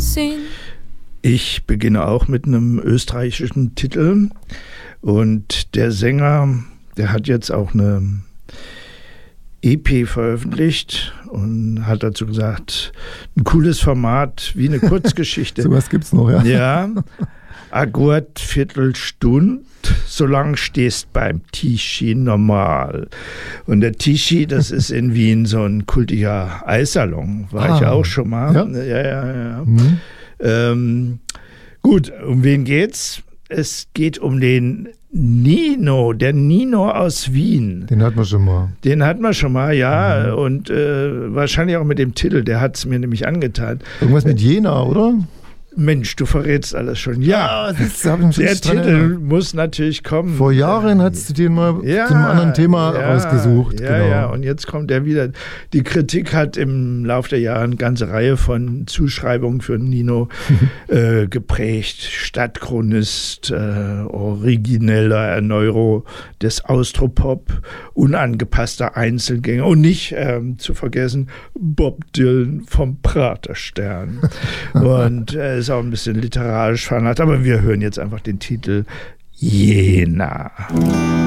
Ich beginne auch mit einem österreichischen Titel und der Sänger, der hat jetzt auch eine EP veröffentlicht und hat dazu gesagt, ein cooles Format wie eine Kurzgeschichte. Sowas gibt's noch, ja. Ja, a gut Viertelstunde, solange stehst beim Tischi normal. Und der Tischi, das ist in Wien so ein kultiger Eissalon, war ich auch schon mal. Ja. Gut, um wen geht's? Es geht um den Nino, der Nino aus Wien. Den hatten wir schon mal. Ja. Und wahrscheinlich auch mit dem Titel, der hat es mir nämlich angetan. Irgendwas mit Jena, oder? Mensch, du verrätst alles schon. Ja, der Titel muss natürlich kommen. Vor Jahren hattest du den mal zu einem anderen Thema ausgesucht. Ja, und jetzt kommt er wieder. Die Kritik hat im Laufe der Jahre eine ganze Reihe von Zuschreibungen für Nino geprägt. Stadtchronist, origineller Erneuerer des Austropop, unangepasster Einzelgänger und nicht zu vergessen Bob Dylan vom Praterstern. Und ist auch ein bisschen literarisch veranlagt, aber wir hören jetzt einfach den Titel Jena.